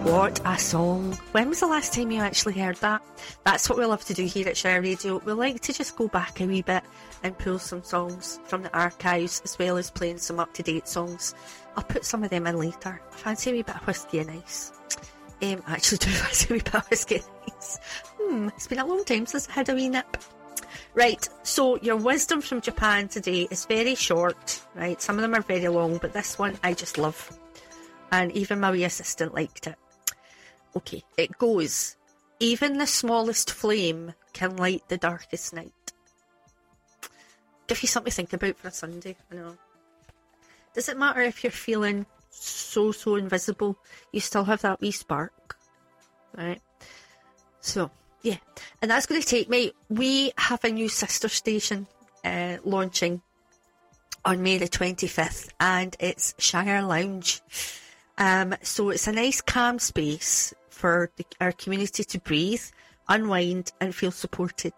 What a song. When was the last time you actually heard that? That's what we love to do here at Shire Radio. We like to just go back a wee bit and pull some songs from the archives, as well as playing some up-to-date songs. I'll put some of them in later. I fancy a wee bit of whiskey and ice. I actually do fancy a wee bit of whiskey and ice. It's been a long time since I had a wee nip. Right, so your wisdom from Japan today is very short, right? Some of them are very long, but this one I just love. And even my wee assistant liked it. Okay, it goes, even the smallest flame can light the darkest night. Give you something to think about for a Sunday, I know. Does it matter if you're feeling so invisible? You still have that wee spark, right? So, yeah. And that's going to take me, we have a new sister station launching on May the 25th, and it's Shire Lounge. So it's a nice calm space for our community to breathe, unwind and feel supported.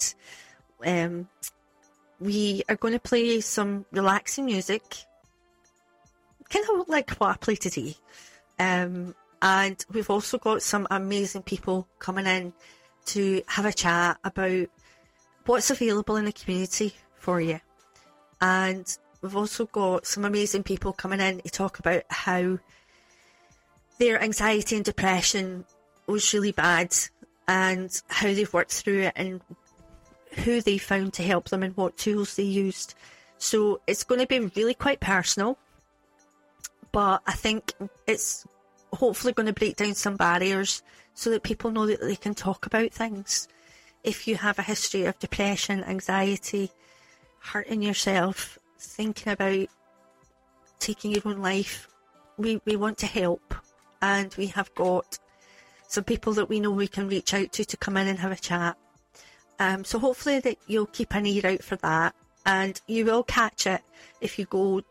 We are going to play some relaxing music, kind of like what I play today. And we've also got some amazing people coming in to have a chat about what's available in the community for you. And we've also got some amazing people coming in to talk about how their anxiety and depression was really bad and how they've worked through it and who they found to help them and what tools they used. So it's going to be really quite personal, but I think it's hopefully going to break down some barriers so that people know that they can talk about things. If you have a history of depression, anxiety, hurting yourself, thinking about taking your own life, we want to help. And we have got some people that we know we can reach out to come in and have a chat. So hopefully that you'll keep an ear out for that. And you will catch it if you go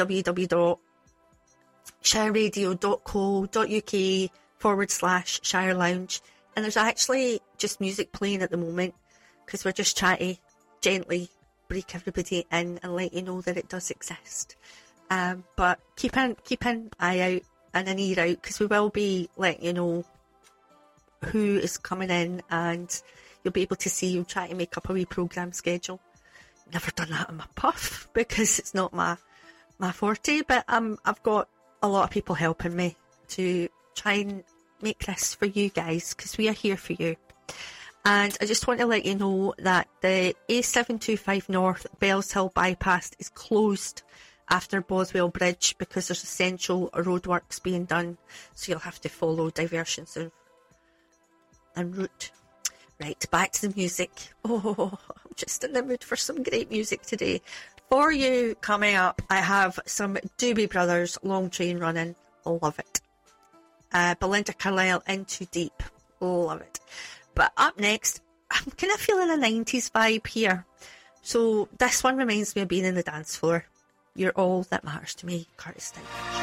www.shireradio.co.uk/Shire Lounge. And there's actually just music playing at the moment because we're just trying to gently break everybody in and let you know that it does exist. But keep an eye out and an ear out, because we will be letting you know who is coming in, and you'll be able to see. You'll try to make up a wee programme schedule. Never done that in my puff because it's not my forte, but I've got a lot of people helping me to try and make this for you guys, because we are here for you. And I just want to let you know that the A725 North Bells Hill bypass is closed after Boswell Bridge because there's essential roadworks being done, so you'll have to follow diversions and route. Right, back to the music. Oh, I'm just in the mood for some great music today. For you, coming up, I have some Doobie Brothers, Long Train Running. Love it. Belinda Carlisle, In Too Deep. Love it. But up next, I'm kind of feeling a 90s vibe here. So this one reminds me of being in the dance floor. You're all that matters to me, Curtis Stylish.